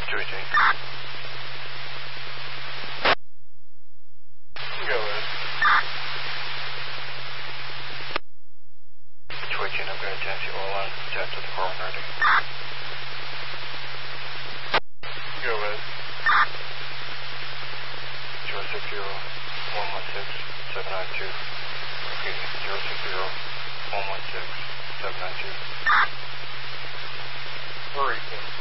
218. Go ahead. 218, I'm going to taxi all on. Tap to the car ready. Go ahead. 060-116-792. Repeating, 060-116-792. 3.